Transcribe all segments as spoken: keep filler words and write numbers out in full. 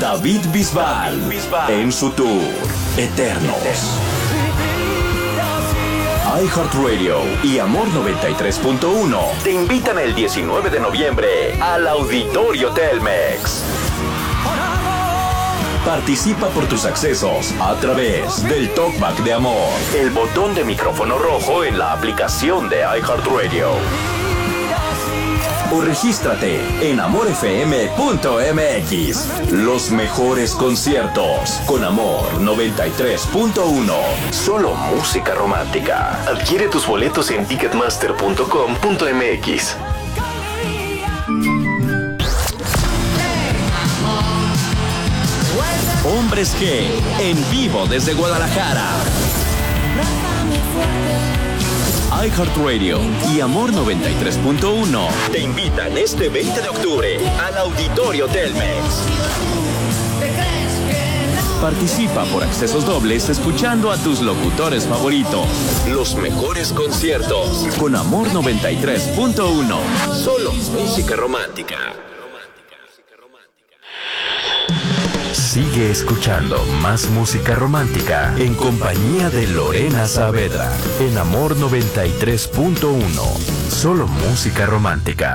David Bisbal, David Bisbal en su tour Eternos. iHeartRadio y Amor noventa y tres punto uno te invitan el diecinueve de noviembre al Auditorio Telmex. Participa por tus accesos a través del Talkback de Amor, el botón de micrófono rojo en la aplicación de iHeartRadio. O regístrate en amor f m punto m x. Los mejores conciertos con Amor noventa y tres punto uno. Solo música romántica. Adquiere tus boletos en ticketmaster punto com punto m x. Hombres G, en vivo desde Guadalajara. iHeartRadio y Amor noventa y tres punto uno te invitan este veinte de octubre al Auditorio Telmex. Participa por accesos dobles escuchando a tus locutores favoritos. Los mejores conciertos con Amor noventa y tres punto uno. Solo música romántica. Sigue escuchando más música romántica en compañía de Lorena Saavedra en Amor noventa y tres punto uno. Solo música romántica.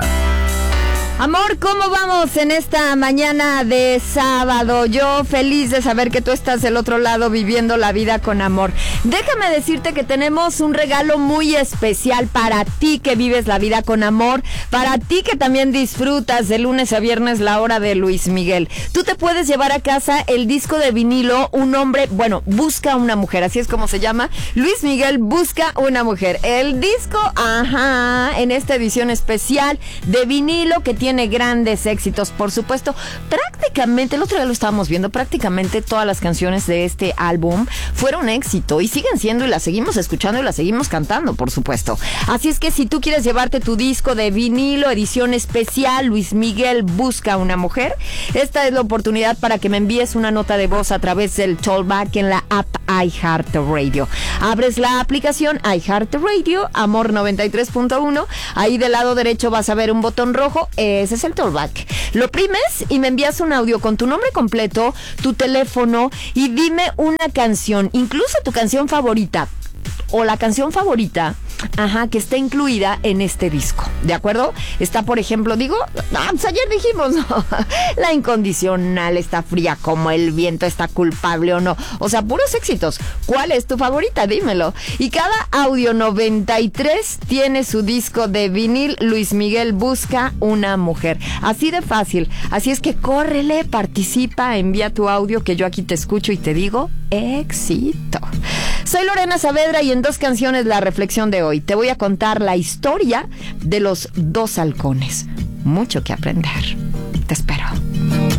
Amor, ¿cómo vamos en esta mañana de sábado? Yo feliz de saber que tú estás del otro lado viviendo la vida con amor. Déjame decirte que tenemos un regalo muy especial para ti que vives la vida con amor, para ti que también disfrutas de lunes a viernes la hora de Luis Miguel. Tú te puedes llevar a casa el disco de vinilo Un hombre, bueno, busca una mujer, así es como se llama. Luis Miguel busca una mujer. El disco, ajá, en esta edición especial de vinilo que tiene Tiene grandes éxitos, por supuesto. Prácticamente, el otro día lo estábamos viendo, prácticamente todas las canciones de este álbum fueron éxito y siguen siendo, y las seguimos escuchando y las seguimos cantando, por supuesto. Así es que si tú quieres llevarte tu disco de vinilo, edición especial, Luis Miguel busca una mujer, esta es la oportunidad para que me envíes una nota de voz a través del Talkback en la app iHeartRadio. Abres la aplicación iHeartRadio, Amor noventa y tres punto uno, ahí del lado derecho vas a ver un botón rojo, ese es el Talkback. Lo primes y me envías un audio con tu nombre completo, tu teléfono y dime una canción, incluso tu canción favorita o la canción favorita, ajá, que está incluida en este disco, ¿de acuerdo? Está, por ejemplo, digo, ah, pues ayer dijimos, ¿no? La Incondicional, Está fría como el viento, Está culpable o no, o sea, puros éxitos. ¿Cuál es tu favorita? Dímelo. Y cada audio noventa y tres tiene su disco de vinil Luis Miguel busca una mujer. Así de fácil. Así es que córrele, participa, envía tu audio que yo aquí te escucho y te digo, éxito. Soy Lorena Saavedra y en dos canciones la reflexión de hoy te voy a contar la historia de los dos halcones. Mucho que aprender. Te espero.